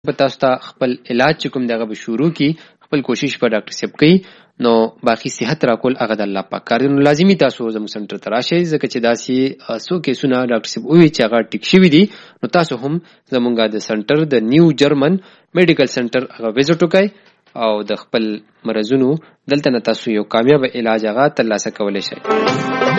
په تاسو ته خپل علاج چې کوم دغه به شروع کی خپل کوشش په ډاکټر صاحب کوي نو باقی صحت راکول هغه د الله پاک کار نو لازمی تاسو زموږ سنټر ته راشئ ځکه چې داسې څو کیسونه ډاکټر صاحب وی چې هغه ټیک شوي دي نو تاسو هم زمونږ د سنټر د نیو جرمن میډیکل سنټر هغه وزټ وکړئ او د خپل مرزونو دلته نه تاسو یو کامیاب علاج هغه ترلاسه کولی شئ.